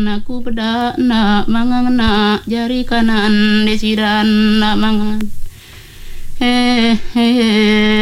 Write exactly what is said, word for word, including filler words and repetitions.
Naku pedak nak mangan nak jari kanan desiran nak mangan. Eh, eh, eh.